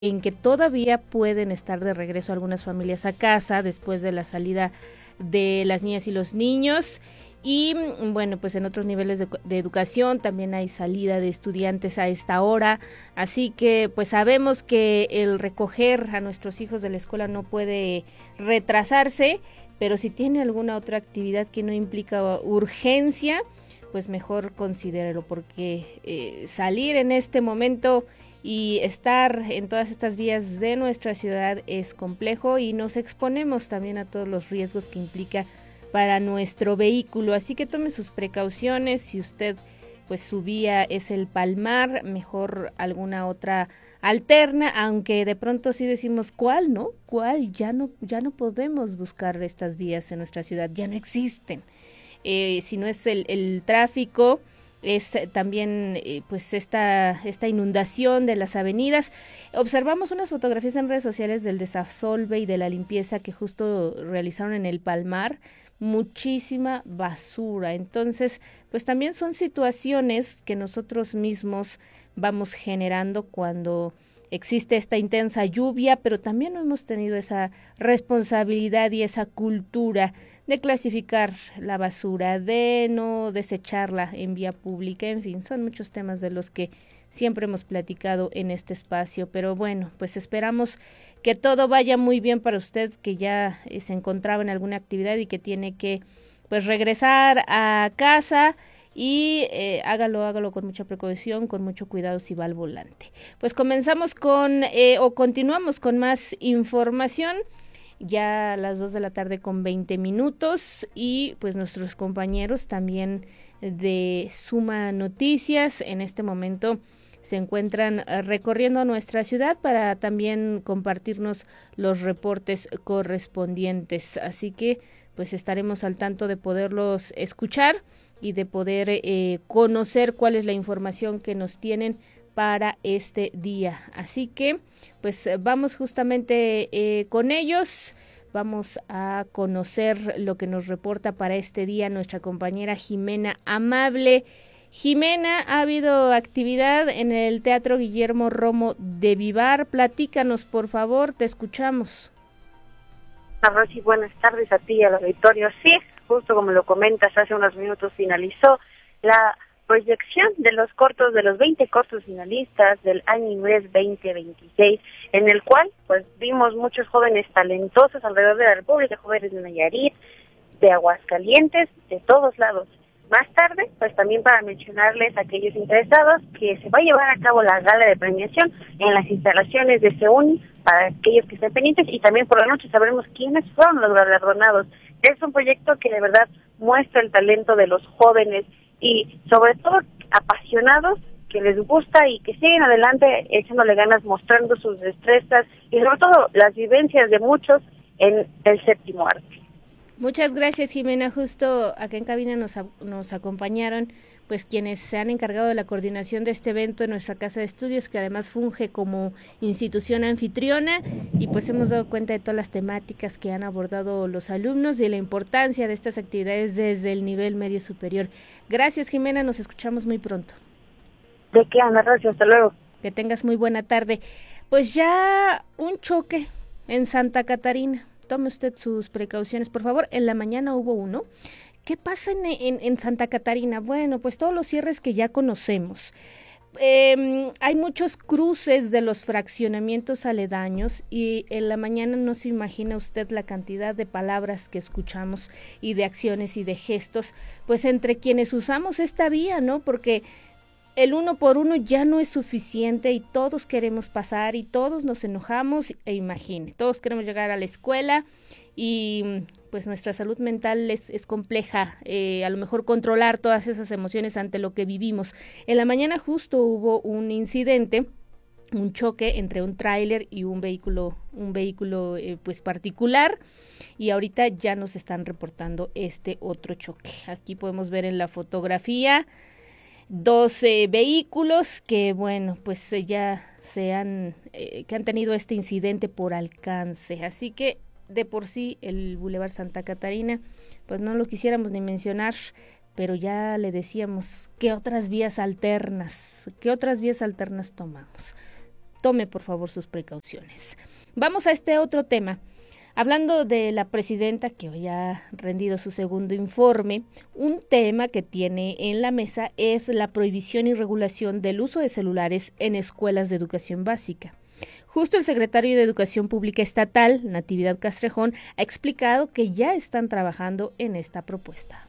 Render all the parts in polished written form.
en que todavía pueden estar de regreso algunas familias a casa después de la salida de las niñas y los niños. Y bueno, pues en otros niveles de educación también hay salida de estudiantes a esta hora, así que pues sabemos que el recoger a nuestros hijos de la escuela no puede retrasarse, pero si tiene alguna otra actividad que no implica urgencia, pues mejor considérelo, porque salir en este momento y estar en todas estas vías de nuestra ciudad es complejo y nos exponemos también a todos los riesgos que implica para nuestro vehículo, así que tome sus precauciones. Si usted pues su vía es el Palmar, mejor alguna otra alterna, aunque de pronto sí decimos cuál, ¿no? ¿Cuál? Ya no podemos buscar estas vías en nuestra ciudad, ya no existen. Si no es el tráfico, es también pues esta inundación de las avenidas. Observamos unas fotografías en redes sociales del desasolve y de la limpieza que justo realizaron en el Palmar, muchísima basura. Entonces, pues también son situaciones que nosotros mismos vamos generando cuando existe esta intensa lluvia, pero también no hemos tenido esa responsabilidad y esa cultura de clasificar la basura, de no desecharla en vía pública, en fin, son muchos temas de los que siempre hemos platicado en este espacio, pero bueno, pues esperamos que todo vaya muy bien para usted, que ya se encontraba en alguna actividad y que tiene que pues regresar a casa y hágalo con mucha precaución, con mucho cuidado si va al volante. Pues comenzamos continuamos con más información, ya a las 2 de la tarde con 20 minutos y pues nuestros compañeros también de Suma Noticias en este momento se encuentran recorriendo nuestra ciudad para también compartirnos los reportes correspondientes, así que pues estaremos al tanto de poderlos escuchar y de poder conocer cuál es la información que nos tienen para este día. Así que pues vamos justamente con ellos, vamos a conocer lo que nos reporta para este día nuestra compañera Jimena Amable. Jimena, ha habido actividad en el Teatro Guillermo Romo de Vivar. Platícanos, por favor, te escuchamos. Rosy, buenas tardes a ti y al auditorio. Sí, justo como lo comentas, hace unos minutos finalizó la proyección de los cortos, de los 20 cortos finalistas del Animes 2026, en el cual pues vimos muchos jóvenes talentosos alrededor de la República, jóvenes de Nayarit, de Aguascalientes, de todos lados. Más tarde, pues también para mencionarles a aquellos interesados que se va a llevar a cabo la gala de premiación en las instalaciones de CEUNI para aquellos que estén pendientes, y también por la noche sabremos quiénes fueron los galardonados. Es un proyecto que de verdad muestra el talento de los jóvenes y sobre todo apasionados, que les gusta y que siguen adelante echándole ganas, mostrando sus destrezas y sobre todo las vivencias de muchos en el séptimo arte. Muchas gracias, Jimena. Justo acá en cabina nos acompañaron pues quienes se han encargado de la coordinación de este evento en nuestra casa de estudios, que además funge como institución anfitriona, y pues hemos dado cuenta de todas las temáticas que han abordado los alumnos y la importancia de estas actividades desde el nivel medio superior. Gracias, Jimena, nos escuchamos muy pronto. ¿De qué, Ana Rosa? Hasta luego. Que tengas muy buena tarde. Pues ya un choque en Santa Catarina. Tome usted sus precauciones, por favor. En la mañana hubo uno. ¿Qué pasa en Santa Catarina? Bueno, pues todos los cierres que ya conocemos. Hay muchos cruces de los fraccionamientos aledaños y en la mañana no se imagina usted la cantidad de palabras que escuchamos y de acciones y de gestos, pues entre quienes usamos esta vía, ¿no? Porque el uno por uno ya no es suficiente y todos queremos pasar y todos nos enojamos, e imagine, todos queremos llegar a la escuela y pues nuestra salud mental es compleja, a lo mejor controlar todas esas emociones ante lo que vivimos. En la mañana justo hubo un incidente, un choque entre un tráiler y un vehículo pues particular, y ahorita ya nos están reportando este otro choque. Aquí podemos ver en la fotografía 12 vehículos que, bueno, pues ya que han tenido este incidente por alcance. Así que de por sí el Boulevard Santa Catarina, pues no lo quisiéramos ni mencionar, pero ya le decíamos, ¿qué otras vías alternas tomamos? tome por favor sus precauciones. Vamos a este otro tema. Hablando de la presidenta que hoy ha rendido su segundo informe, un tema que tiene en la mesa es la prohibición y regulación del uso de celulares en escuelas de educación básica. Justo el secretario de Educación Pública Estatal, Natividad Castrejón, ha explicado que ya están trabajando en esta propuesta.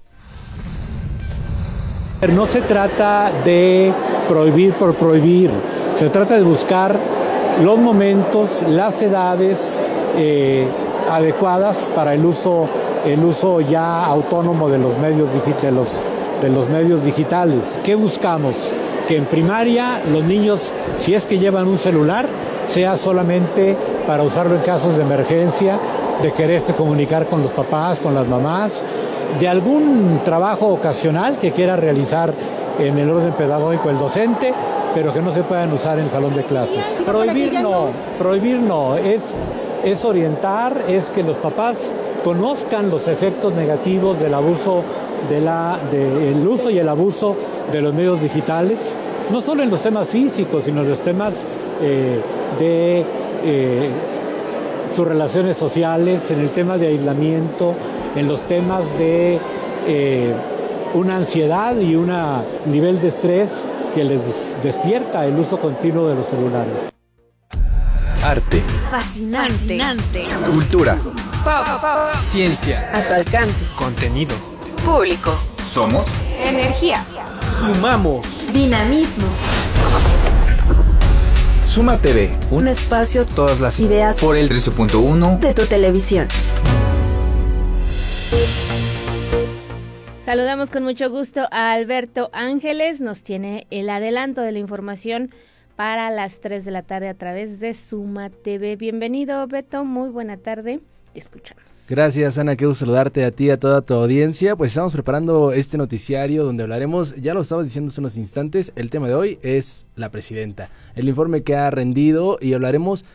No se trata de prohibir por prohibir, se trata de buscar los momentos, las edades adecuadas para el uso ya autónomo de los medios digitales. ¿Qué buscamos? Que en primaria los niños, si es que llevan un celular, sea solamente para usarlo en casos de emergencia, de quererse comunicar con los papás, con las mamás, de algún trabajo ocasional que quiera realizar en el orden pedagógico el docente, pero que no se puedan usar en el salón de clases. Prohibir no, es orientar, es que los papás conozcan los efectos negativos del abuso, el uso y el abuso de los medios digitales, no solo en los temas físicos, sino en los temas de sus relaciones sociales, en el tema de aislamiento, en los temas de una ansiedad y un nivel de estrés que les despierta el uso continuo de los celulares. Arte. Fascinante. Cultura. Pop. Ciencia. A tu alcance. Contenido. Público. Somos. Energía. Sumamos. Dinamismo. Suma TV. Un espacio, Todas las ideas por el 13.1 de tu televisión. Saludamos con mucho gusto a Alberto Ángeles, nos tiene el adelanto de la información para las 3 de la tarde a través de Suma TV. Bienvenido, Beto, muy buena tarde, te escuchamos. Gracias, Ana, qué gusto saludarte a ti y a toda tu audiencia. Pues estamos preparando este noticiario donde hablaremos, ya lo estabas diciendo hace unos instantes, el tema de hoy es la presidenta, el informe que ha rendido y hablaremos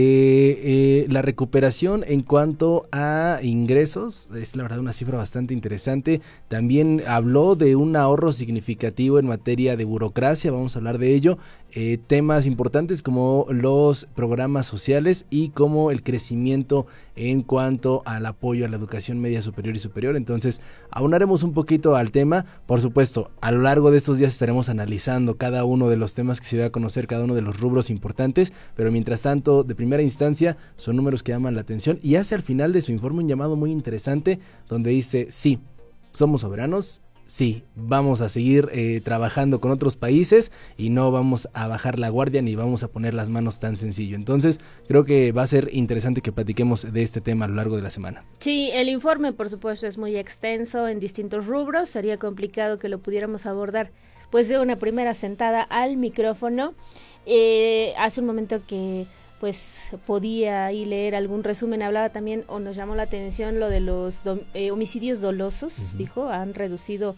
de la recuperación en cuanto a ingresos. Es la verdad una cifra bastante interesante. También habló de un ahorro significativo en materia de burocracia, vamos a hablar de ello. Temas importantes como los programas sociales y como el crecimiento en cuanto al apoyo a la educación media superior y superior. Entonces aunaremos un poquito al tema. Por supuesto, a lo largo de estos días estaremos analizando cada uno de los temas que se va a conocer, cada uno de los rubros importantes, pero mientras tanto, de primera instancia, son números que llaman la atención y hace al final de su informe un llamado muy interesante donde dice, sí, somos soberanos, sí, vamos a seguir trabajando con otros países y no vamos a bajar la guardia ni vamos a poner las manos tan sencillo. Entonces, creo que va a ser interesante que platiquemos de este tema a lo largo de la semana. Sí, el informe, por supuesto, es muy extenso en distintos rubros. Sería complicado que lo pudiéramos abordar pues de una primera sentada al micrófono. Hace un momento que pues podía ahí leer algún resumen, hablaba también o nos llamó la atención lo de los homicidios dolosos, dijo, han reducido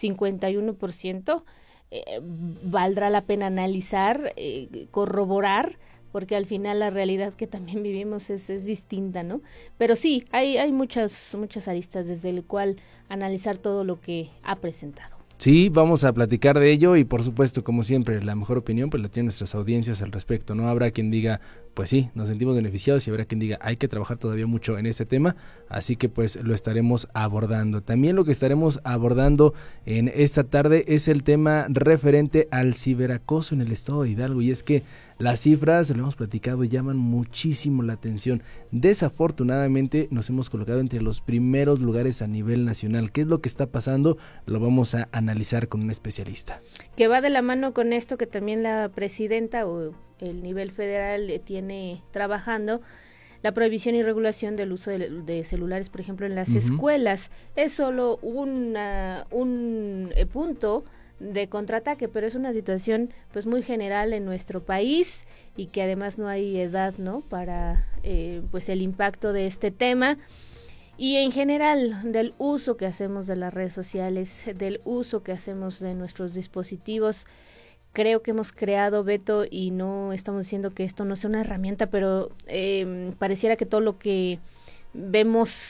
51%, valdrá la pena analizar, corroborar, porque al final la realidad que también vivimos es distinta, ¿no? Pero sí, hay muchas aristas desde el cual analizar todo lo que ha presentado. Sí, vamos a platicar de ello y por supuesto, como siempre, la mejor opinión pues la tienen nuestras audiencias al respecto. No habrá quien diga, pues sí, nos sentimos beneficiados y habrá quien diga, hay que trabajar todavía mucho en este tema, así que pues lo estaremos abordando. También lo que estaremos abordando en esta tarde es el tema referente al ciberacoso en el estado de Hidalgo y es que las cifras, lo hemos platicado, llaman muchísimo la atención. Desafortunadamente nos hemos colocado entre los primeros lugares a nivel nacional. ¿Qué es lo que está pasando? Lo vamos a analizar con un especialista. Que va de la mano con esto que también la presidenta o el nivel federal tiene trabajando, la prohibición y regulación del uso de celulares, por ejemplo, en las escuelas. Es solo un punto de contraataque, pero es una situación pues muy general en nuestro país y que además no hay edad, ¿no?, para pues el impacto de este tema y en general del uso que hacemos de las redes sociales, del uso que hacemos de nuestros dispositivos. Creo que hemos creado, Beto, y no estamos diciendo que esto no sea una herramienta, pero pareciera que todo lo que vemos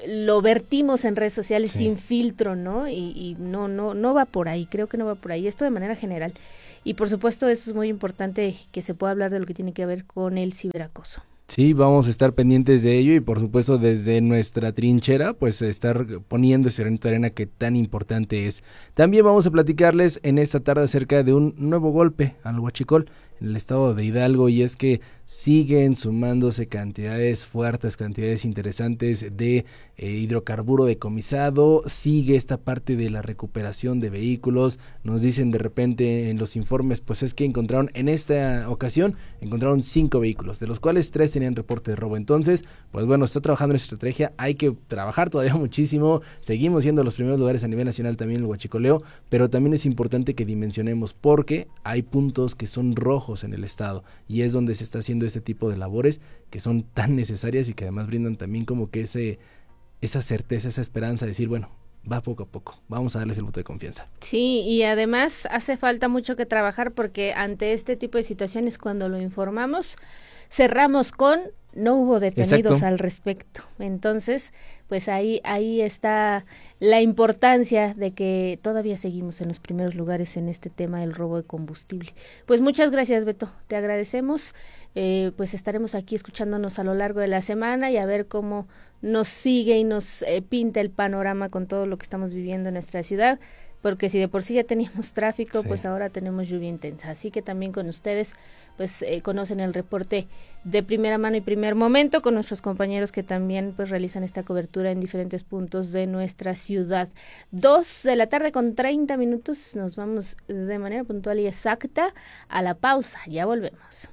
lo vertimos en redes sociales Sí. sin filtro, ¿no? Y no va por ahí, creo que no va por ahí, esto de manera general. Y por supuesto eso es muy importante, que se pueda hablar de lo que tiene que ver con el ciberacoso. Sí, vamos a estar pendientes de ello y por supuesto desde nuestra trinchera, pues estar poniendo ese granito de arena que tan importante es. También vamos a platicarles en esta tarde acerca de un nuevo golpe al huachicol en el estado de Hidalgo, y es que siguen sumándose cantidades fuertes, cantidades interesantes de hidrocarburo decomisado. Sigue esta parte de la recuperación de vehículos. Nos dicen de repente en los informes, pues es que encontraron, en esta ocasión, encontraron 5 vehículos, de los cuales 3 tenían reporte de robo. Entonces, pues bueno, está trabajando en estrategia, hay que trabajar todavía muchísimo. Seguimos siendo los primeros lugares a nivel nacional también en el huachicoleo, pero también es importante que dimensionemos, porque hay puntos que son rojos en el estado, y es donde se está haciendo este tipo de labores que son tan necesarias y que además brindan también como que esa certeza, esa esperanza de decir, bueno, va poco a poco, vamos a darles el voto de confianza. Sí, y además hace falta mucho que trabajar, porque ante este tipo de situaciones, cuando lo informamos, cerramos con no hubo detenidos. Exacto. Al respecto. Entonces, pues ahí está la importancia de que todavía seguimos en los primeros lugares en este tema del robo de combustible. Pues muchas gracias, Beto, te agradecemos. Pues estaremos aquí escuchándonos a lo largo de la semana y a ver cómo nos sigue y nos pinta el panorama con todo lo que estamos viviendo en nuestra ciudad, porque si de por sí ya teníamos tráfico, sí, pues ahora tenemos lluvia intensa. Así que también con ustedes, pues conocen el reporte de primera mano y primer momento, con nuestros compañeros que también pues realizan esta cobertura en diferentes puntos de nuestra ciudad. 2:30 p.m, nos vamos de manera puntual y exacta a la pausa. Ya volvemos.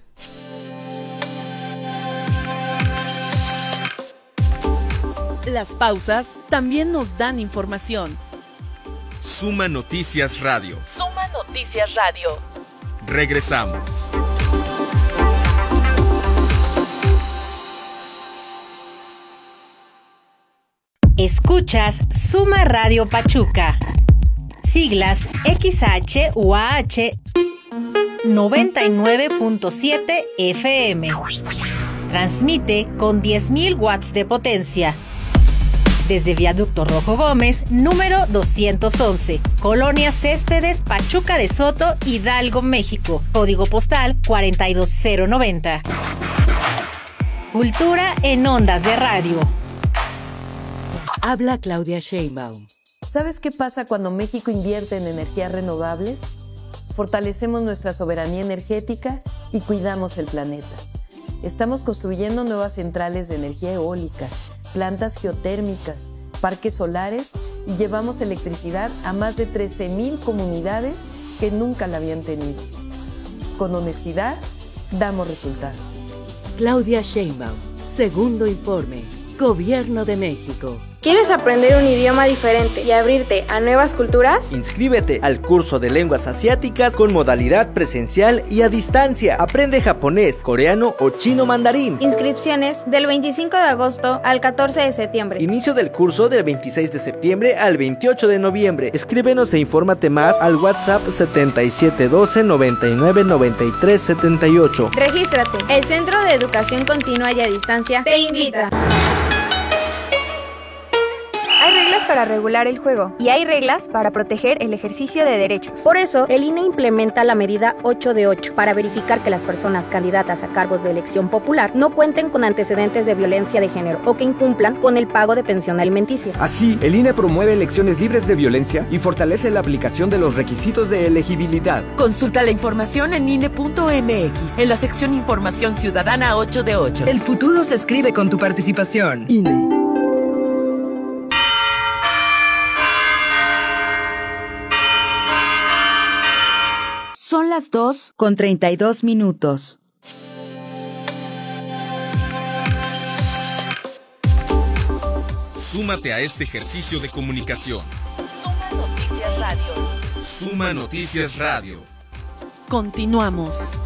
Las pausas también nos dan información. Suma Noticias Radio. Suma Noticias Radio. Regresamos. Escuchas Suma Radio Pachuca. Siglas XHUAH 99.7 FM. Transmite con 10.000 watts de potencia. Desde Viaducto Rojo Gómez, número 211, Colonia Céspedes, Pachuca de Soto, Hidalgo, México. Código postal 42090. Cultura en ondas de radio. Habla Claudia Sheinbaum. ¿Sabes qué pasa cuando México invierte en energías renovables? Fortalecemos nuestra soberanía energética y cuidamos el planeta. Estamos construyendo nuevas centrales de energía eólica, plantas geotérmicas, parques solares y llevamos electricidad a más de 13,000 comunidades que nunca la habían tenido. Con honestidad, damos resultados. Claudia Sheinbaum, segundo informe, Gobierno de México. ¿Quieres aprender un idioma diferente y abrirte a nuevas culturas? Inscríbete al curso de lenguas asiáticas con modalidad presencial y a distancia. Aprende japonés, coreano o chino mandarín. Inscripciones del 25 de agosto al 14 de septiembre. Inicio del curso del 26 de septiembre al 28 de noviembre. Escríbenos e infórmate más al WhatsApp 7712 99 93 78. Regístrate. El Centro de Educación Continua y a Distancia te invita. Hay reglas para regular el juego y hay reglas para proteger el ejercicio de derechos. Por eso, el INE implementa la medida 8 de 8 para verificar que las personas candidatas a cargos de elección popular no cuenten con antecedentes de violencia de género o que incumplan con el pago de pensión alimenticia. Así, el INE promueve elecciones libres de violencia y fortalece la aplicación de los requisitos de elegibilidad. Consulta la información en INE.mx, en la sección Información Ciudadana 8 de 8. El futuro se escribe con tu participación. INE. Son las 2:32. Súmate a este ejercicio de comunicación. Suma Noticias Radio. Suma Noticias Radio. Continuamos.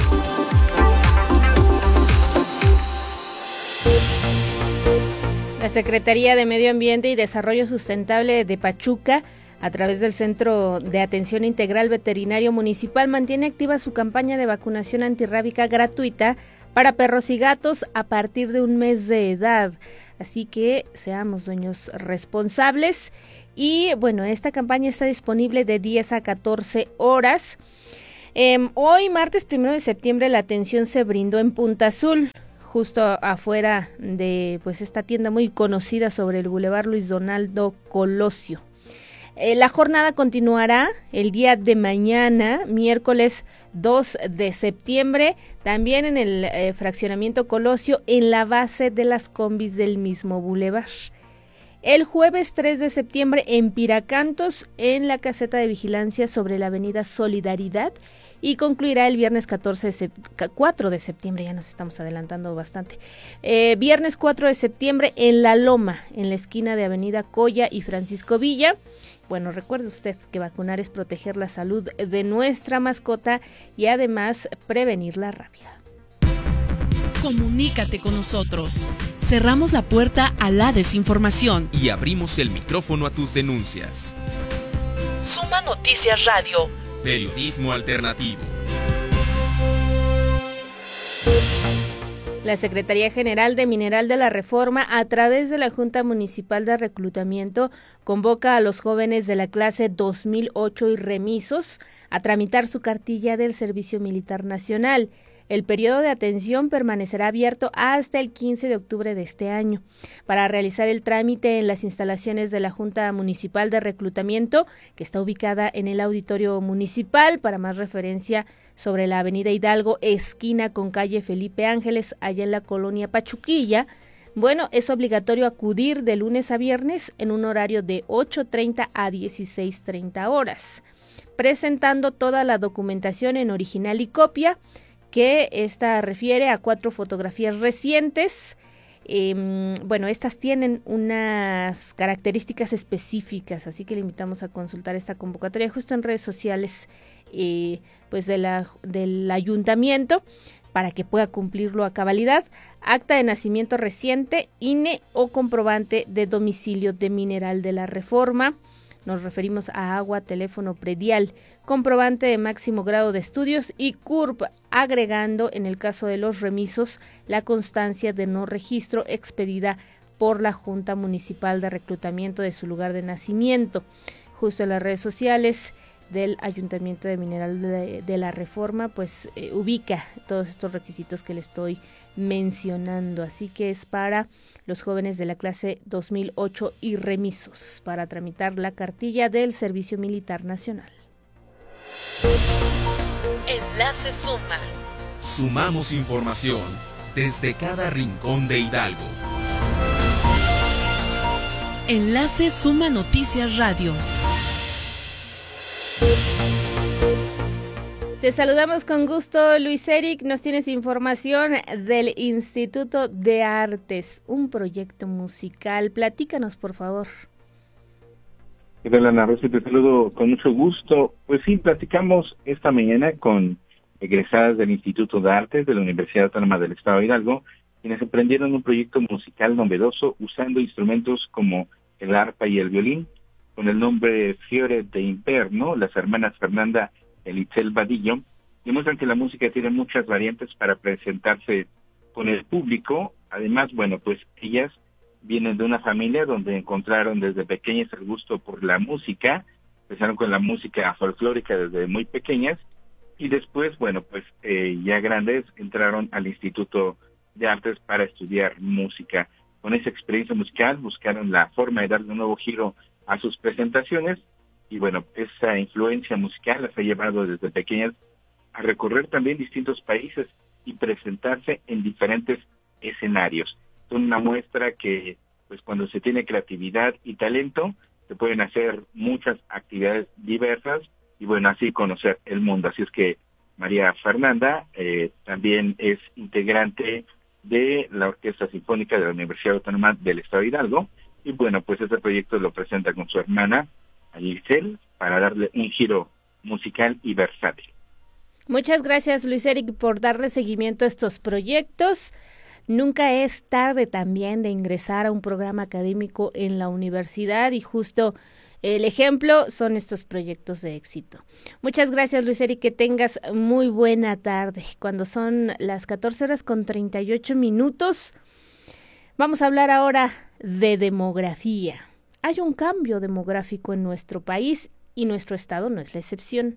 La Secretaría de Medio Ambiente y Desarrollo Sustentable de Pachuca, a través del Centro de Atención Integral Veterinario Municipal, mantiene activa su campaña de vacunación antirrábica gratuita para perros y gatos a partir de un mes de edad. Así que seamos dueños responsables. Y bueno, esta campaña está disponible de 10 a 14 horas. Hoy, martes 1 de septiembre, la atención se brindó en Punta Azul, justo afuera de pues esta tienda muy conocida sobre el Boulevard Luis Donaldo Colosio. La jornada continuará el día de mañana, miércoles 2 de septiembre, también en el fraccionamiento Colosio, en la base de las combis del mismo boulevard. El jueves 3 de septiembre en Piracantos, en la caseta de vigilancia sobre la avenida Solidaridad, y concluirá el viernes 4 de septiembre, ya nos estamos adelantando bastante. Viernes 4 de septiembre en La Loma, en la esquina de avenida Coya y Francisco Villa. Bueno, recuerde usted que vacunar es proteger la salud de nuestra mascota y además prevenir la rabia. Comunícate con nosotros. Cerramos la puerta a la desinformación y abrimos el micrófono a tus denuncias. Suma Noticias Radio. Periodismo alternativo. La Secretaría General de Mineral de la Reforma, a través de la Junta Municipal de Reclutamiento, convoca a los jóvenes de la clase 2008 y remisos a tramitar su cartilla del Servicio Militar Nacional. El periodo de atención permanecerá abierto hasta el 15 de octubre de este año. Para realizar el trámite en las instalaciones de la Junta Municipal de Reclutamiento, que está ubicada en el Auditorio Municipal, para más referencia sobre la Avenida Hidalgo, esquina con calle Felipe Ángeles, allá en la colonia Pachuquilla, bueno, es obligatorio acudir de lunes a viernes en un horario de 8:30 a 16:30 horas, presentando toda la documentación en original y copia, que esta refiere a 4 fotografías recientes. Bueno, estas tienen unas características específicas, así que le invitamos a consultar esta convocatoria justo en redes sociales pues del ayuntamiento para que pueda cumplirlo a cabalidad. Acta de nacimiento reciente, INE o comprobante de domicilio de Mineral de la Reforma. Nos referimos a agua, teléfono predial, comprobante de máximo grado de estudios y CURP, agregando, en el caso de los remisos, la constancia de no registro expedida por la Junta Municipal de Reclutamiento de su lugar de nacimiento. Justo en las redes sociales del Ayuntamiento de Mineral de la Reforma, pues ubica todos estos requisitos que le estoy mencionando, así que es para los jóvenes de la clase 2008 y remisos, para tramitar la cartilla del Servicio Militar Nacional. Enlace Suma. Sumamos información desde cada rincón de Hidalgo. Enlace Suma Noticias Radio. Te saludamos con gusto, Luis Eric. Nos tienes información del Instituto de Artes, un proyecto musical. Platícanos, por favor. ¿Qué tal, Ana Rosa? Te saludo con mucho gusto. Pues sí, platicamos esta mañana con egresadas del Instituto de Artes de la Universidad Autónoma del Estado de Hidalgo, quienes emprendieron un proyecto musical novedoso usando instrumentos como el arpa y el violín, con el nombre Fiore de Imperno. Las hermanas Fernanda Elitzel Vadillo demuestran que la música tiene muchas variantes para presentarse con el público. Además, bueno, pues ellas vienen de una familia donde encontraron desde pequeñas el gusto por la música, empezaron con la música folclórica desde muy pequeñas y después, bueno, pues ya grandes entraron al Instituto de Artes para estudiar música. Con esa experiencia musical buscaron la forma de darle un nuevo giro a sus presentaciones. Y bueno, esa influencia musical las ha llevado desde pequeñas a recorrer también distintos países y presentarse en diferentes escenarios. Son una muestra que, pues cuando se tiene creatividad y talento, se pueden hacer muchas actividades diversas y bueno, así conocer el mundo. Así es que María Fernanda también es integrante de la Orquesta Sinfónica de la Universidad Autónoma del Estado de Hidalgo y bueno, pues este proyecto lo presenta con su hermana Giselle para darle un giro musical y versátil. Muchas gracias, Luis Eric, por darle seguimiento a estos proyectos. Nunca es tarde también de ingresar a un programa académico en la universidad y justo el ejemplo son estos proyectos de éxito. Muchas gracias, Luis Eric, que tengas muy buena tarde. Cuando son las 14:38, vamos a hablar ahora de demografía. Hay un cambio demográfico en nuestro país y nuestro estado no es la excepción.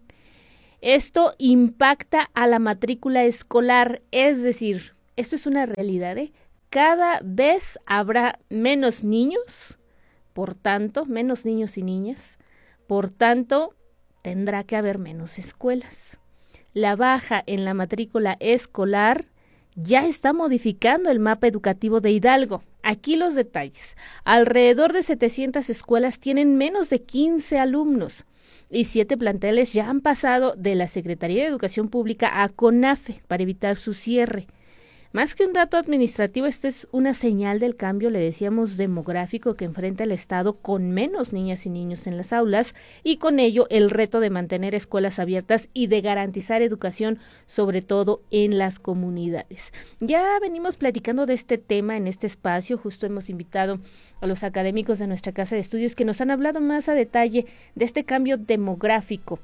Esto impacta a la matrícula escolar, es decir, esto es una realidad, cada vez habrá menos niños, por tanto, menos niños y niñas, por tanto, tendrá que haber menos escuelas. La baja en la matrícula escolar ya está modificando el mapa educativo de Hidalgo. Aquí los detalles. Alrededor de 700 escuelas tienen menos de 15 alumnos y 7 planteles ya han pasado de la Secretaría de Educación Pública a CONAFE para evitar su cierre. Más que un dato administrativo, esto es una señal del cambio, le decíamos, demográfico que enfrenta el Estado con menos niñas y niños en las aulas y con ello el reto de mantener escuelas abiertas y de garantizar educación, sobre todo en las comunidades. Ya venimos platicando de este tema en este espacio, justo hemos invitado a los académicos de nuestra casa de estudios que nos han hablado más a detalle de este cambio demográfico.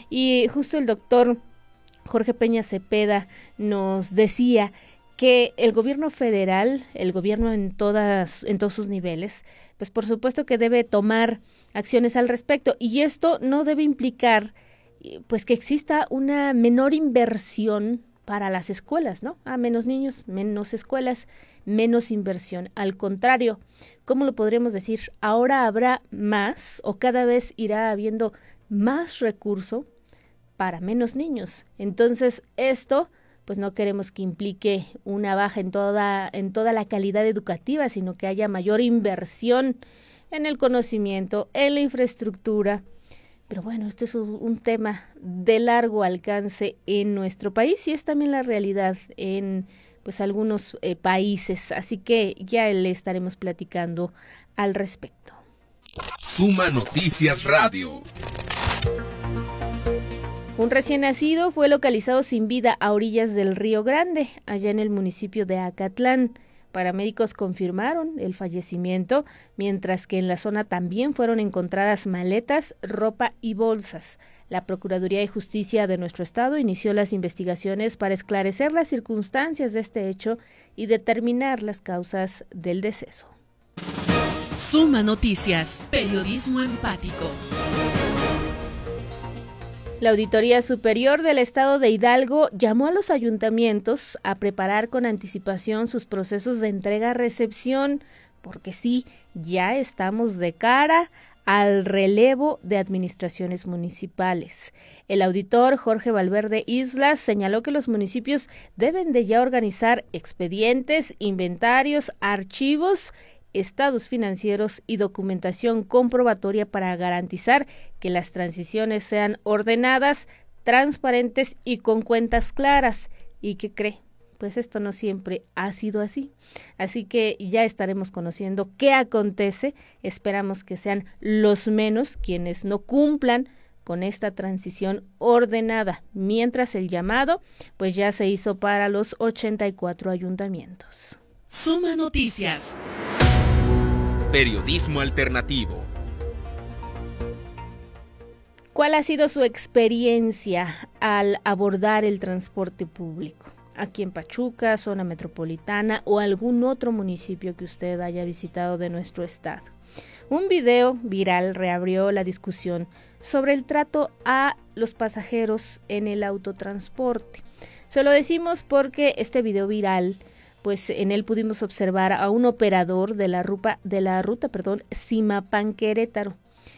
Y justo el doctor Jorge Peña Cepeda nos decía que el gobierno federal, el gobierno en todos sus niveles, pues por supuesto que debe tomar acciones al respecto, y esto no debe implicar pues que exista una menor inversión para las escuelas, ¿no? Menos niños, menos escuelas, menos inversión. Al contrario, ¿cómo lo podríamos decir? Ahora habrá más o cada vez irá habiendo más recurso para menos niños. Entonces, esto pues no queremos que implique una baja en toda la calidad educativa, sino que haya mayor inversión en el conocimiento, en la infraestructura. Pero bueno, esto es un tema de largo alcance en nuestro país y es también la realidad en pues algunos países, así que ya le estaremos platicando al respecto. Suma Noticias Radio. Un recién nacido fue localizado sin vida a orillas del Río Grande, allá en el municipio de Acatlán. Paramédicos confirmaron el fallecimiento, mientras que en la zona también fueron encontradas maletas, ropa y bolsas. La Procuraduría de Justicia de nuestro estado inició las investigaciones para esclarecer las circunstancias de este hecho y determinar las causas del deceso. Suma Noticias, periodismo empático. La Auditoría Superior del Estado de Hidalgo llamó a los ayuntamientos a preparar con anticipación sus procesos de entrega-recepción, porque sí, ya estamos de cara al relevo de administraciones municipales. El auditor Jorge Valverde Islas señaló que los municipios deben de ya organizar expedientes, inventarios, archivos, estados financieros y documentación comprobatoria para garantizar que las transiciones sean ordenadas, transparentes y con cuentas claras. ¿Y qué cree? Pues esto no siempre ha sido así. Así que ya estaremos conociendo qué acontece. Esperamos que sean los menos quienes no cumplan con esta transición ordenada, mientras el llamado pues ya se hizo para los 84 ayuntamientos. Suma Noticias. Periodismo alternativo. ¿Cuál ha sido su experiencia al abordar el transporte público? Aquí en Pachuca, zona metropolitana o algún otro municipio que usted haya visitado de nuestro estado. Un video viral reabrió la discusión sobre el trato a los pasajeros en el autotransporte. Se lo decimos porque este video viral, pues en él pudimos observar a un operador de la ruta Zimapán-Querétaro,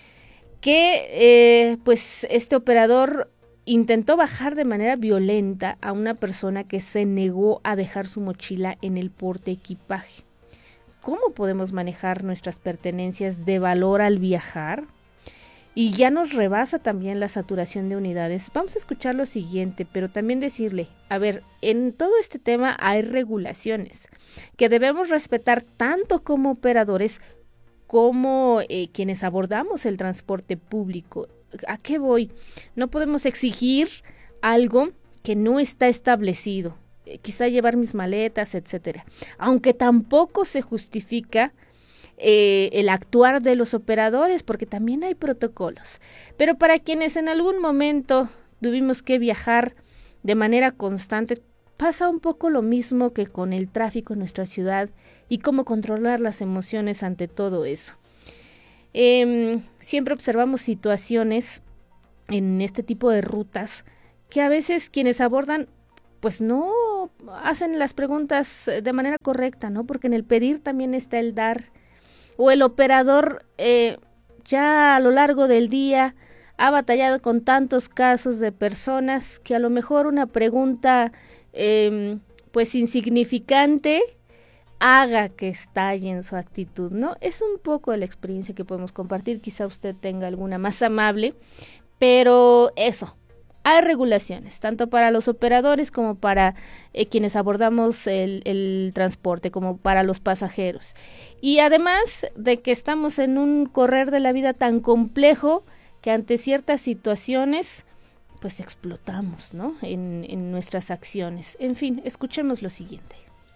que pues este operador intentó bajar de manera violenta a una persona que se negó a dejar su mochila en el portaequipaje. ¿Cómo podemos manejar nuestras pertenencias de valor al viajar? Y ya nos rebasa también la saturación de unidades. Vamos a escuchar lo siguiente, pero también decirle, a ver, en todo este tema hay regulaciones que debemos respetar tanto como operadores como quienes abordamos el transporte público. ¿A qué voy? No podemos exigir algo que no está establecido, quizá llevar mis maletas, etcétera. Aunque tampoco se justifica el actuar de los operadores, porque también hay protocolos. Pero para quienes en algún momento tuvimos que viajar de manera constante, pasa un poco lo mismo que con el tráfico en nuestra ciudad y cómo controlar las emociones ante todo eso. Siempre observamos situaciones en este tipo de rutas que a veces quienes abordan pues no hacen las preguntas de manera correcta, ¿no? Porque en el pedir también está el dar, o el operador ya a lo largo del día ha batallado con tantos casos de personas que a lo mejor una pregunta pues insignificante haga que estalle en su actitud, ¿no? Es un poco de la experiencia que podemos compartir, quizá usted tenga alguna más amable, pero eso, hay regulaciones, tanto para los operadores como para quienes abordamos el transporte, como para los pasajeros. Y además de que estamos en un correr de la vida tan complejo que ante ciertas situaciones pues explotamos, ¿no? En nuestras acciones. En fin, escuchemos lo siguiente.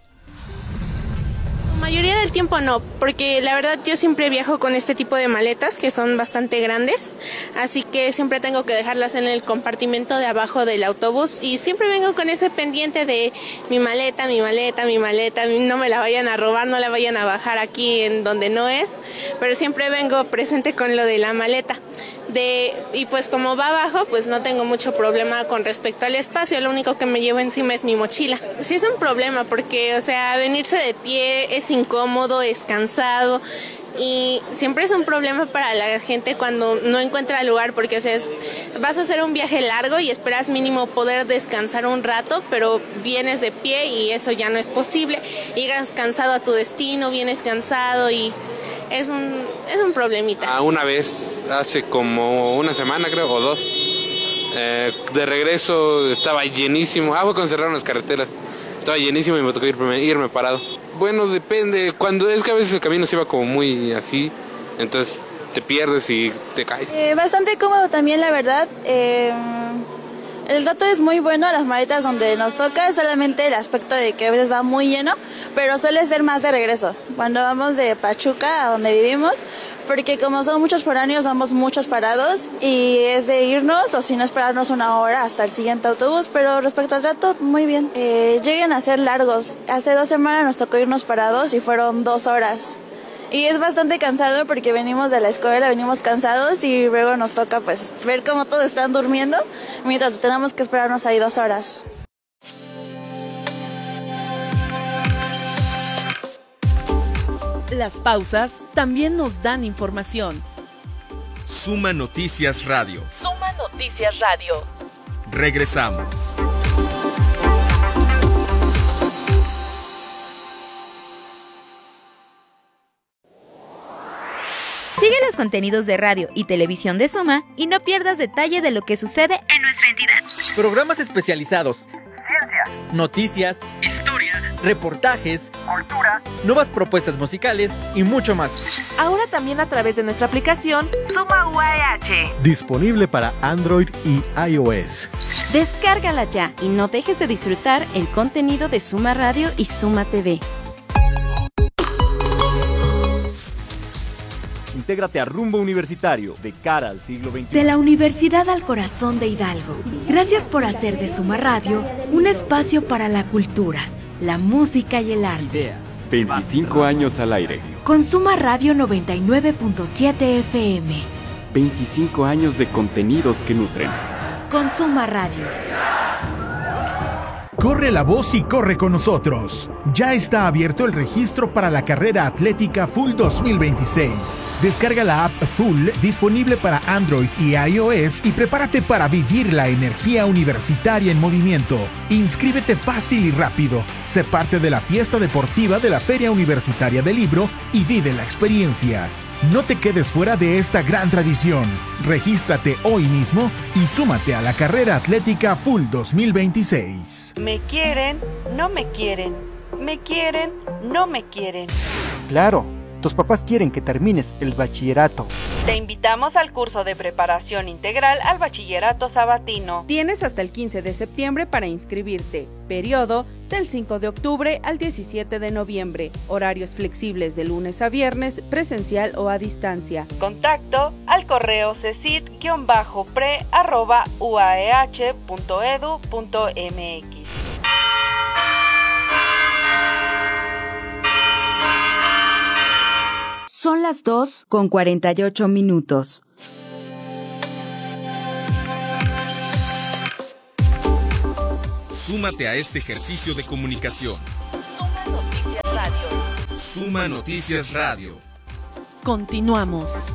La mayoría del tiempo no, porque la verdad yo siempre viajo con este tipo de maletas que son bastante grandes, así que siempre tengo que dejarlas en el compartimento de abajo del autobús y siempre vengo con ese pendiente de mi maleta, no me la vayan a robar, no la vayan a bajar aquí en donde no es, pero siempre vengo presente con lo de la maleta. Y pues como va abajo, pues no tengo mucho problema con respecto al espacio, lo único que me llevo encima es mi mochila. Sí es un problema porque, o sea, venirse de pie es incómodo, es cansado y siempre es un problema para la gente cuando no encuentra lugar porque, o sea, vas a hacer un viaje largo y esperas mínimo poder descansar un rato, pero vienes de pie y eso ya no es posible. Llegas cansado a tu destino, vienes cansado y es un problemita. Una vez, hace como una semana creo, o 2, de regreso estaba llenísimo. Fue cuando cerraron las carreteras. Estaba llenísimo y me tocó irme parado. Bueno, depende. Cuando es que a veces el camino se iba como muy así, entonces te pierdes y te caes. Bastante cómodo también, la verdad. El rato es muy bueno, las maletas donde nos toca, solamente el aspecto de que a veces va muy lleno, pero suele ser más de regreso. Cuando vamos de Pachuca, a donde vivimos, porque como son muchos foráneos, vamos muchos parados y es de irnos o si no esperarnos una hora hasta el siguiente autobús, pero respecto al rato, muy bien. Llegan a ser largos. Hace 2 semanas nos tocó irnos parados y fueron 2 horas. Y es bastante cansado porque venimos de la escuela, venimos cansados y luego nos toca pues ver cómo todos están durmiendo mientras tenemos que esperarnos ahí 2 horas. Las pausas también nos dan información. Suma Noticias Radio. Suma Noticias Radio. Regresamos. Sigue los contenidos de radio y televisión de Suma y no pierdas detalle de lo que sucede en nuestra entidad. Programas especializados, ciencia, noticias, historia, reportajes, cultura, nuevas propuestas musicales y mucho más. Ahora también a través de nuestra aplicación Suma UAH. Disponible para Android y iOS. Descárgala ya y no dejes de disfrutar el contenido de Suma Radio y Suma TV. Intégrate a Rumbo Universitario, de cara al siglo XXI. De la Universidad al Corazón de Hidalgo. Gracias por hacer de Suma Radio un espacio para la cultura, la música y el arte. Ideas. 25 años al aire. Con Suma Radio 99.7 FM. 25 años de contenidos que nutren. Con Suma Radio. Corre la voz y corre con nosotros. Ya está abierto el registro para la carrera atlética Full 2026. Descarga la app Full, disponible para Android y iOS, y prepárate para vivir la energía universitaria en movimiento. Inscríbete fácil y rápido. Sé parte de la fiesta deportiva de la Feria Universitaria del Libro y vive la experiencia. No te quedes fuera de esta gran tradición. Regístrate hoy mismo y súmate a la carrera atlética Full 2026. Me quieren, no me quieren. Me quieren, no me quieren. Claro, tus papás quieren que termines el bachillerato. Te invitamos al curso de preparación integral al bachillerato sabatino. Tienes hasta el 15 de septiembre para inscribirte. Periodo del 5 de octubre al 17 de noviembre. Horarios flexibles de lunes a viernes, presencial o a distancia. Contacto al correo cesid-pre@uaeh.edu.mx. Son las 2:48. Súmate a este ejercicio de comunicación. Suma Noticias Radio. Continuamos.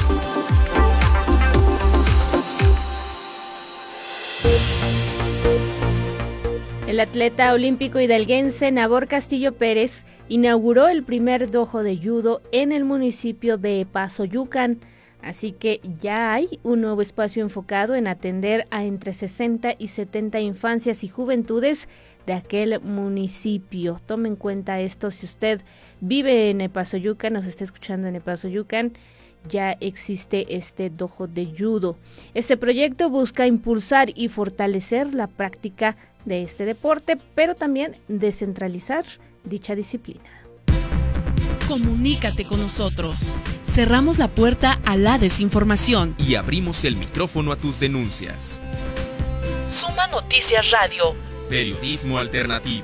El atleta olímpico hidalguense Nabor Castillo Pérez inauguró el primer dojo de judo en el municipio de Epazoyucan, así que ya hay un nuevo espacio enfocado en atender a entre 60 y 70 infancias y juventudes de aquel municipio. Tome en cuenta esto si usted vive en Epazoyucan, nos está escuchando en Epazoyucan. Ya existe este dojo de judo. Este proyecto busca impulsar y fortalecer la práctica de este deporte, pero también descentralizar dicha disciplina. Comunícate con nosotros. Cerramos la puerta a la desinformación y abrimos el micrófono a tus denuncias. Suma Noticias Radio. Periodismo alternativo.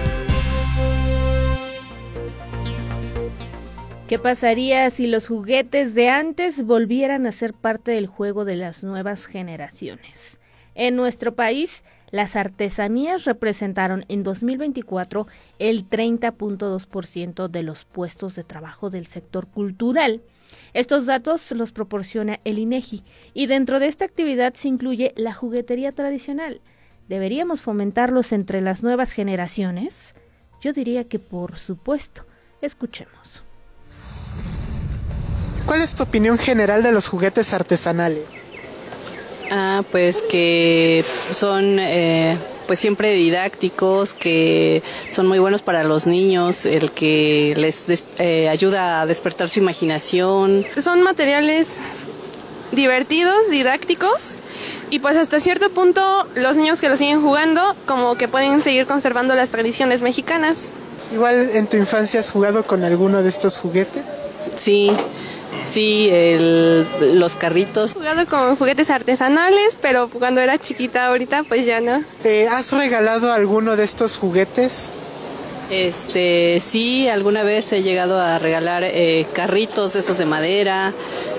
¿Qué pasaría si los juguetes de antes volvieran a ser parte del juego de las nuevas generaciones? En nuestro país, las artesanías representaron en 2024 el 30.2% de los puestos de trabajo del sector cultural. Estos datos los proporciona el INEGI y dentro de esta actividad se incluye la juguetería tradicional. ¿Deberíamos fomentarlos entre las nuevas generaciones? Yo diría que por supuesto. Escuchemos. ¿Cuál es tu opinión general de los juguetes artesanales? Pues que son pues siempre didácticos, que son muy buenos para los niños, el que les ayuda a despertar su imaginación. Son materiales divertidos, didácticos, y pues hasta cierto punto los niños que lo siguen jugando como que pueden seguir conservando las tradiciones mexicanas. Igual en tu infancia has jugado con alguno de estos juguetes. Sí, los carritos. He jugado con juguetes artesanales, pero cuando era chiquita, ahorita pues ya no. ¿Has regalado alguno de estos juguetes? Sí, alguna vez he llegado a regalar carritos de esos de madera,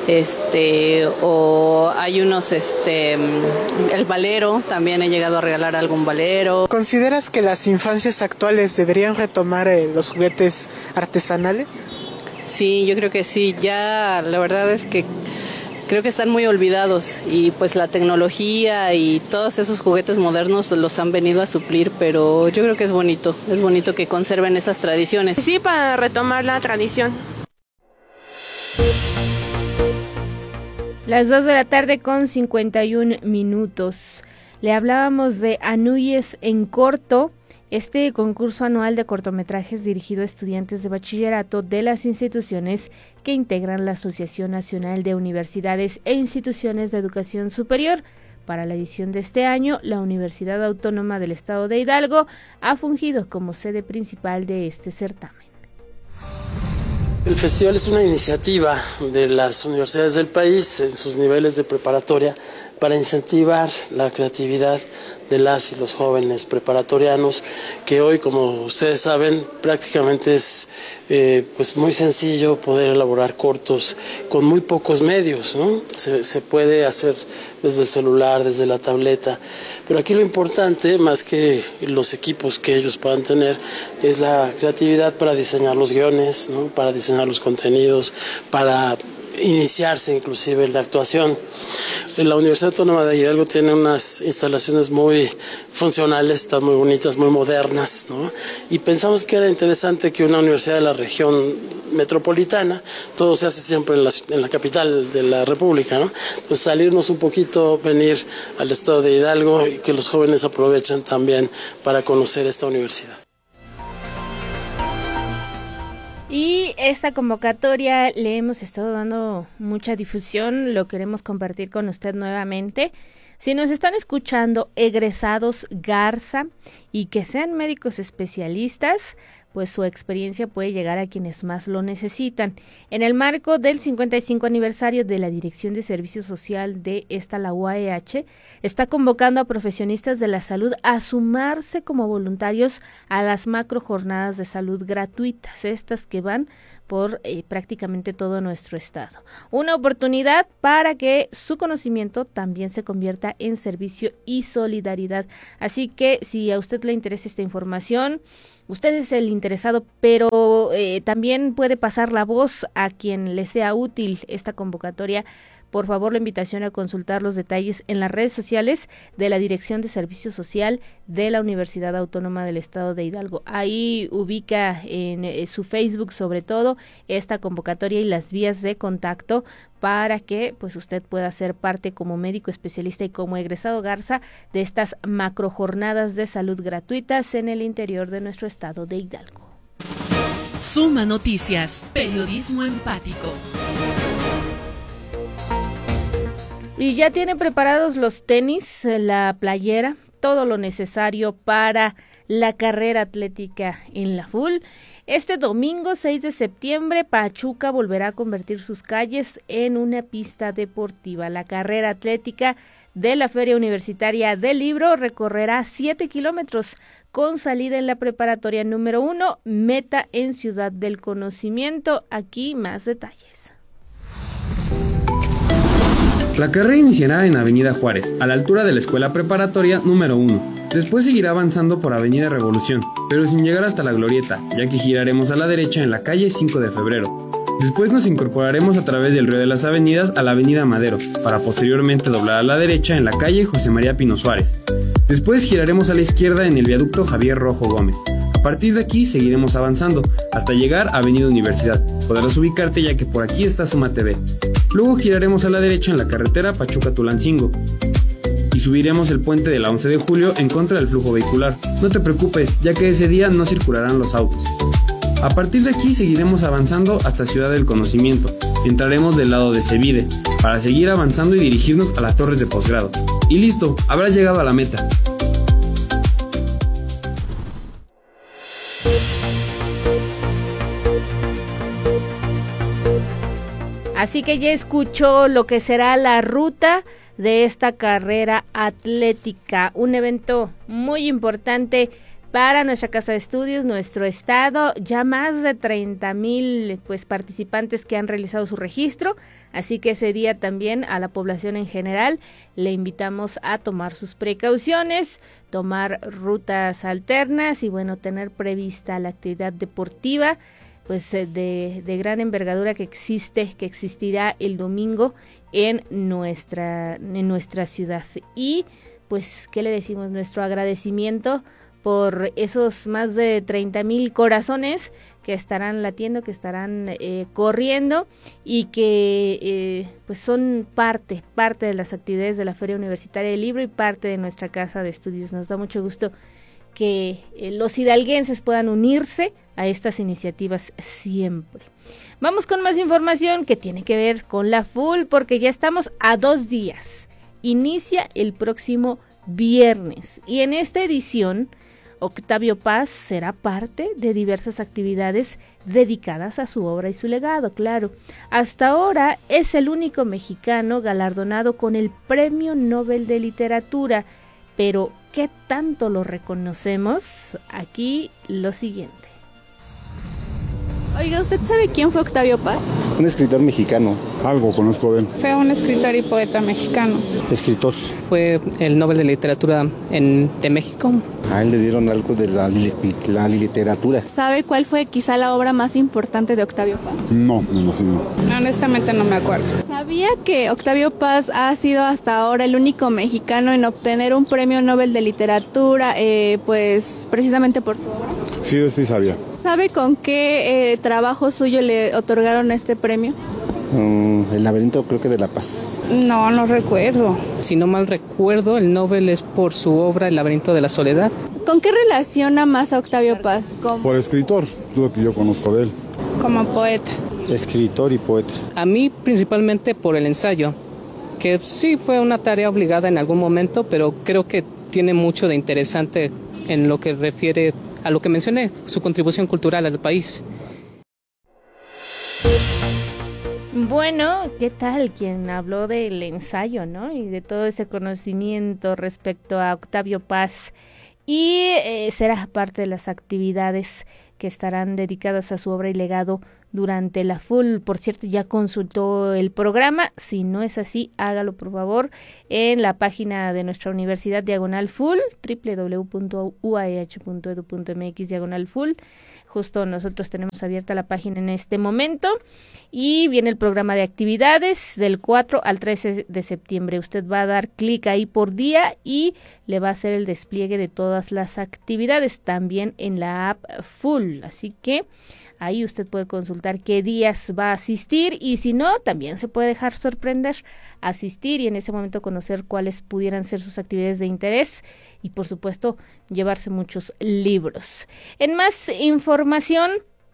o hay unos, el valero, también he llegado a regalar algún valero. ¿Consideras que las infancias actuales deberían retomar los juguetes artesanales? Sí, yo creo que sí. Ya la verdad es que creo que están muy olvidados y pues la tecnología y todos esos juguetes modernos los han venido a suplir, pero yo creo que es bonito que conserven esas tradiciones. Sí, para retomar la tradición. Las 2:51 p.m. Le hablábamos de Anuyes en Corto, este concurso anual de cortometrajes dirigido a estudiantes de bachillerato de las instituciones que integran la Asociación Nacional de Universidades e Instituciones de Educación Superior. Para la edición de este año, la Universidad Autónoma del Estado de Hidalgo ha fungido como sede principal de este certamen. El festival es una iniciativa de las universidades del país en sus niveles de preparatoria para incentivar la creatividad de las y los jóvenes preparatorianos, que hoy, como ustedes saben, prácticamente es pues muy sencillo poder elaborar cortos con muy pocos medios, ¿no? Se puede hacer desde el celular, desde la tableta, pero aquí lo importante, más que los equipos que ellos puedan tener, es la creatividad para diseñar los guiones, ¿no? Para diseñar los contenidos, para iniciarse inclusive en la actuación. La Universidad Autónoma de Hidalgo tiene unas instalaciones muy funcionales, están muy bonitas, muy modernas, ¿no? Y pensamos que era interesante que una universidad de la región metropolitana, todo se hace siempre en la capital de la República, ¿no? Pues salirnos un poquito, venir al estado de Hidalgo y que los jóvenes aprovechen también para conocer esta universidad. Y esta convocatoria le hemos estado dando mucha difusión, lo queremos compartir con usted nuevamente. Si nos están escuchando egresados Garza y que sean médicos especialistas, pues su experiencia puede llegar a quienes más lo necesitan. En el marco del 55 aniversario de la Dirección de Servicio Social de la UAEH, está convocando a profesionistas de la salud a sumarse como voluntarios a las macro jornadas de salud gratuitas, estas que van por prácticamente todo nuestro estado. Una oportunidad para que su conocimiento también se convierta en servicio y solidaridad. Así que si a usted le interesa esta información, usted es el interesado, pero también puede pasar la voz a quien le sea útil esta convocatoria. Por favor, la invitación a consultar los detalles en las redes sociales de la Dirección de Servicio Social de la Universidad Autónoma del Estado de Hidalgo. Ahí ubica en su Facebook, sobre todo, esta convocatoria y las vías de contacto para que pues usted pueda ser parte como médico especialista y como egresado Garza de estas macrojornadas de salud gratuitas en el interior de nuestro estado de Hidalgo. Suma Noticias, periodismo empático. Y ya tienen preparados los tenis, la playera, todo lo necesario para la carrera atlética en la FUL. Este domingo 6 de septiembre, Pachuca volverá a convertir sus calles en una pista deportiva. La carrera atlética de la Feria Universitaria del Libro recorrerá 7 kilómetros con salida en la preparatoria número 1, meta en Ciudad del Conocimiento. Aquí más detalles. La carrera iniciará en Avenida Juárez, a la altura de la Escuela Preparatoria número 1. Después seguirá avanzando por Avenida Revolución, pero sin llegar hasta la Glorieta, ya que giraremos a la derecha en la calle 5 de Febrero. Después nos incorporaremos a través del río de las Avenidas a la Avenida Madero, para posteriormente doblar a la derecha en la calle José María Pino Suárez. Después giraremos a la izquierda en el viaducto Javier Rojo Gómez. A partir de aquí seguiremos avanzando hasta llegar a Avenida Universidad. Podrás ubicarte ya que por aquí está Suma TV. Luego giraremos a la derecha en la carretera Pachuca-Tulancingo y subiremos el puente de la 11 de julio en contra del flujo vehicular. No te preocupes, ya que ese día no circularán los autos. A partir de aquí seguiremos avanzando hasta Ciudad del Conocimiento. Entraremos del lado de Cevide para seguir avanzando y dirigirnos a las torres de posgrado. Y listo, habrás llegado a la meta. Así que ya escuchó lo que será la ruta de esta carrera atlética, un evento muy importante para nuestra casa de estudios, nuestro estado, ya más de 30,000 participantes que han realizado su registro, así que ese día también a la población en general le invitamos a tomar sus precauciones, tomar rutas alternas y tener prevista la actividad deportiva de gran envergadura que existirá el domingo en nuestra ciudad. Y ¿qué le decimos? Nuestro agradecimiento por esos más de 30,000 corazones que estarán latiendo, que estarán corriendo y que son parte de las actividades de la Feria Universitaria del Libro y parte de nuestra casa de estudios. Nos da mucho gusto que los hidalguenses puedan unirse a estas iniciativas siempre. Vamos con más información que tiene que ver con la FUL, porque ya estamos a 2 días. Inicia el próximo viernes y en esta edición Octavio Paz será parte de diversas actividades dedicadas a su obra y su legado, claro. Hasta ahora es el único mexicano galardonado con el Premio Nobel de Literatura, pero ¿qué tanto lo reconocemos? Aquí lo siguiente. Oiga, ¿usted sabe quién fue Octavio Paz? Un escritor mexicano. Algo conozco de él. Fue un escritor y poeta mexicano. Escritor. Fue el Nobel de Literatura de México. A él le dieron algo de la literatura. ¿Sabe cuál fue quizá la obra más importante de Octavio Paz? No. Honestamente no me acuerdo. ¿Sabía que Octavio Paz ha sido hasta ahora el único mexicano en obtener un premio Nobel de Literatura, precisamente por su obra? Sí sabía. ¿Sabe con qué trabajo suyo le otorgaron este premio? El laberinto, creo que de La Paz. No recuerdo. Si no mal recuerdo, el Nobel es por su obra El laberinto de la soledad. ¿Con qué relaciona más a Octavio Paz? Por escritor, lo que yo conozco de él. Como poeta. Escritor y poeta. A mí principalmente por el ensayo, que sí fue una tarea obligada en algún momento, pero creo que tiene mucho de interesante en lo que refiere a lo que mencioné, su contribución cultural al país. Bueno, ¿qué tal quien habló del ensayo, ¿no? Y de todo ese conocimiento respecto a Octavio Paz. Y será parte de las actividades que estarán dedicadas a su obra y legado durante la FUL. Por cierto, ya consultó el programa. Si no es así, hágalo por favor en la página de nuestra universidad /FUL, www.uah.edu.mx/FUL. Justo nosotros tenemos abierta la página en este momento y viene el programa de actividades del 4 al 13 de septiembre. Usted va a dar clic ahí por día y le va a hacer el despliegue de todas las actividades, también en la app FUL. Así que ahí usted puede consultar qué días va a asistir y si no, también se puede dejar sorprender, asistir y en ese momento conocer cuáles pudieran ser sus actividades de interés y por supuesto llevarse muchos libros. En más información,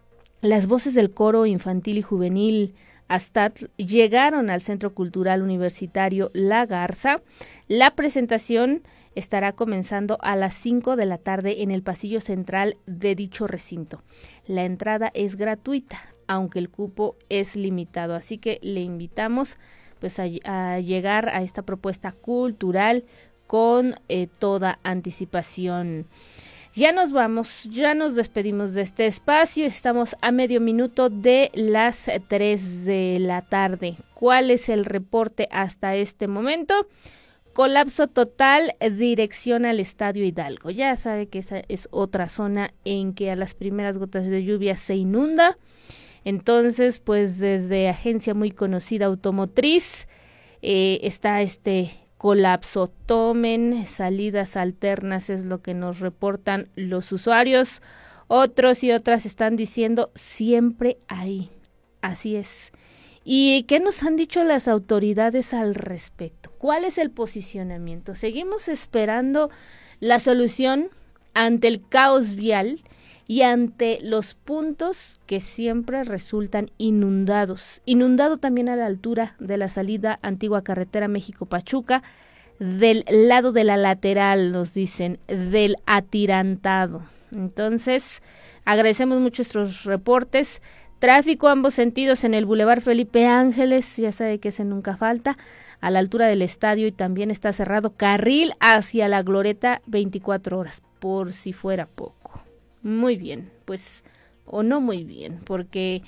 las voces del coro infantil y juvenil Aztatl llegaron al Centro Cultural Universitario La Garza. La presentación estará comenzando a las 5 de la tarde en el pasillo central de dicho recinto. La entrada es gratuita, aunque el cupo es limitado, así que le invitamos pues a llegar a esta propuesta cultural con toda anticipación. Ya nos vamos, ya nos despedimos de este espacio, estamos a medio minuto de las 3 de la tarde. ¿Cuál es el reporte hasta este momento? Colapso total, dirección al Estadio Hidalgo. Ya sabe que esa es otra zona en que a las primeras gotas de lluvia se inunda. Entonces, pues desde agencia muy conocida automotriz está este colapso. Tomen salidas alternas, es lo que nos reportan los usuarios. Otros y otras están diciendo siempre ahí. Así es. ¿Y qué nos han dicho las autoridades al respecto? ¿Cuál es el posicionamiento? ¿Seguimos esperando la solución ante el caos vial y ante los puntos que siempre resultan inundados? Inundado también a la altura de la salida antigua carretera México-Pachuca, del lado de la lateral, nos dicen, del atirantado. Entonces, agradecemos mucho estos reportes. Tráfico ambos sentidos en el Boulevard Felipe Ángeles, ya sabe que ese nunca falta, a la altura del estadio, y también está cerrado carril hacia la Glorieta 24 horas, por si fuera poco. Muy bien, pues, o no muy bien, porque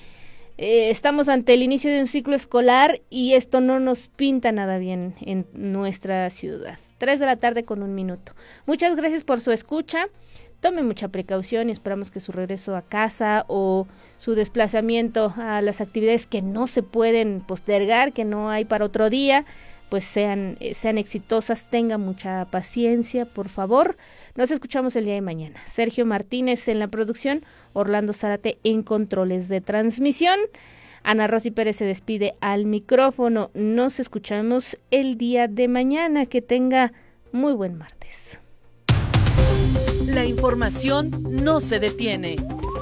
estamos ante el inicio de un ciclo escolar y esto no nos pinta nada bien en nuestra ciudad. 3 de la tarde con 1 minuto. Muchas gracias por su escucha. Tome mucha precaución y esperamos que su regreso a casa o su desplazamiento a las actividades que no se pueden postergar, que no hay para otro día, pues sean exitosas. Tenga mucha paciencia, por favor. Nos escuchamos el día de mañana. Sergio Martínez en la producción, Orlando Zárate en controles de transmisión. Ana Rosy Pérez se despide al micrófono. Nos escuchamos el día de mañana. Que tenga muy buen martes. La información no se detiene.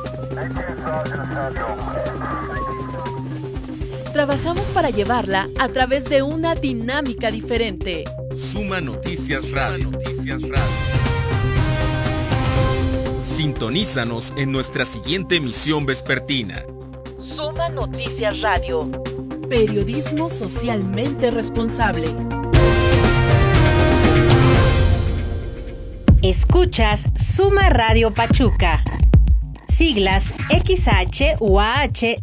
Trabajamos para llevarla a través de una dinámica diferente. Suma Noticias Radio. Sintonízanos en nuestra siguiente emisión vespertina. Suma Noticias Radio. Periodismo socialmente responsable. Escuchas Suma Radio Pachuca. Siglas XH-UAH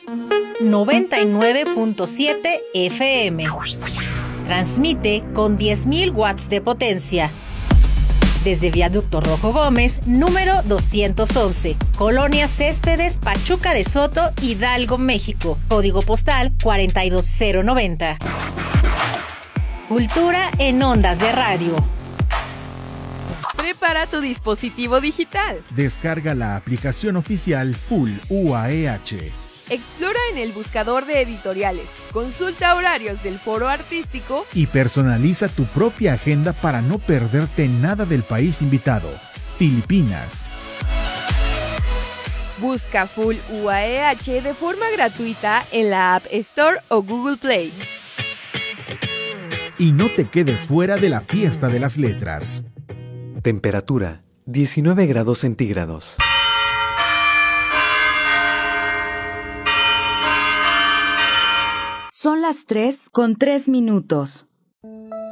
99.7 FM. Transmite con 10.000 watts de potencia. Desde Viaducto Rojo Gómez, número 211, Colonia Céspedes, Pachuca de Soto, Hidalgo, México. Código postal 42090. Cultura en ondas de radio. Prepara tu dispositivo digital. Descarga la aplicación oficial Full UAEH. Explora en el buscador de editoriales. Consulta horarios del foro artístico. Y personaliza tu propia agenda para no perderte nada del país invitado. Filipinas. Busca Full UAEH de forma gratuita en la App Store o Google Play. Y no te quedes fuera de la fiesta de las letras. Temperatura 19 grados centígrados. Son las 3:03.